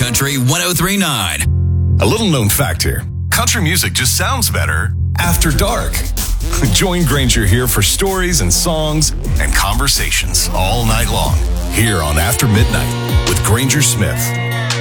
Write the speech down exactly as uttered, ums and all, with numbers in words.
Country one oh three point nine. A little known fact here. Country music just sounds better after dark. Join Granger here for stories and songs and conversations all night long here on After Midnight with Granger Smith.